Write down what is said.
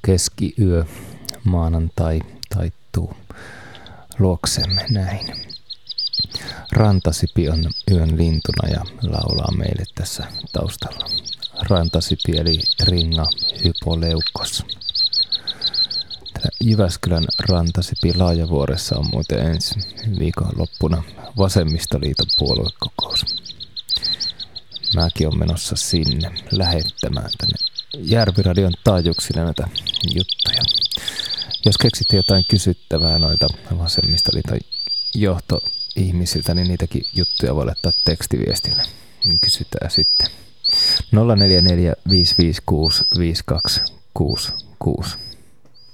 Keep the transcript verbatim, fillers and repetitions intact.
keskiyö, maanantai taittuu luoksemme näin. Rantasipi on yön lintuna ja laulaa meille tässä taustalla. Rantasipi eli Ringa hypoleukos. Täällä Jyväskylän Rantasipi Laajavuoressa on muuten ensi viikonloppuna Vasemmistoliiton puoluekokous. Mäkin on menossa sinne lähettämään tänne Järviradion taajuuksille näitä juttuja. Jos keksitte jotain kysyttävää noilta Vasemmistoliiton johtoihmisiltä, niin niitäkin juttuja voi laittaa tekstiviestillä. Niin kysytään sitten. nolla neljä neljä viisi viisi kuusi viisi kaksi kuusi kuusi.